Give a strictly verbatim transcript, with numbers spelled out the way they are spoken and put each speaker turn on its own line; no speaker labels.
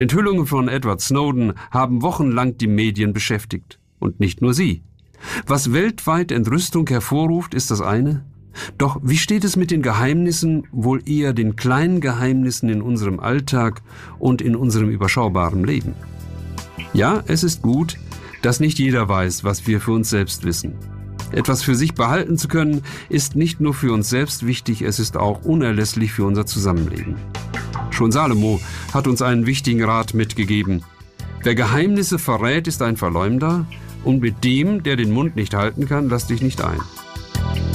Enthüllungen von Edward Snowden haben wochenlang die Medien beschäftigt. Und nicht nur sie. Was weltweit Entrüstung hervorruft, ist das eine. Doch wie steht es mit den Geheimnissen, wohl eher den kleinen Geheimnissen in unserem Alltag und in unserem überschaubaren Leben? Ja, es ist gut, dass nicht jeder weiß, was wir für uns selbst wissen. Etwas für sich behalten zu können, ist nicht nur für uns selbst wichtig, es ist auch unerlässlich für unser Zusammenleben. Schon Salomo hat uns einen wichtigen Rat mitgegeben. Wer Geheimnisse verrät, ist ein Verleumder, und mit dem, der den Mund nicht halten kann, lass dich nicht ein.